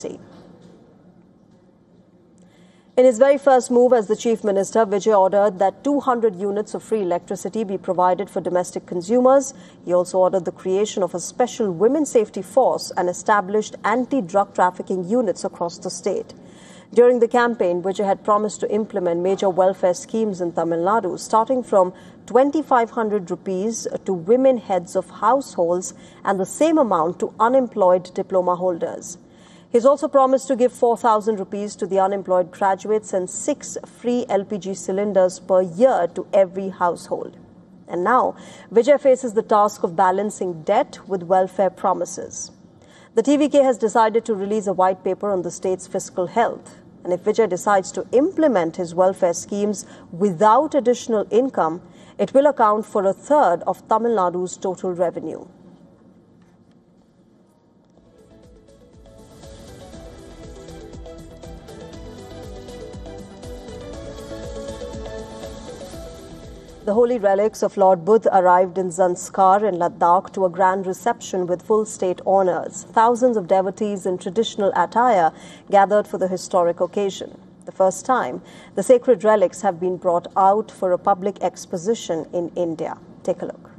In his very first move as the Chief Minister, Vijay ordered that 200 units of free electricity be provided for domestic consumers. He also ordered the creation of a special women's safety force and established anti-drug trafficking units across the state. During the campaign, Vijay had promised to implement major welfare schemes in Tamil Nadu, starting from 2,500 rupees to women heads of households and the same amount to unemployed diploma holders. He's also promised to give 4,000 rupees to the unemployed graduates and 6 free LPG cylinders per year to every household. And now, Vijay faces the task of balancing debt with welfare promises. The TVK has decided to release a white paper on the state's fiscal health. And if Vijay decides to implement his welfare schemes without additional income, it will account for a third of Tamil Nadu's total revenue. The holy relics of Lord Buddha arrived in Zanskar in Ladakh to a grand reception with full state honours. Thousands of devotees in traditional attire gathered for the historic occasion. The first time, the sacred relics have been brought out for a public exposition in India. Take a look.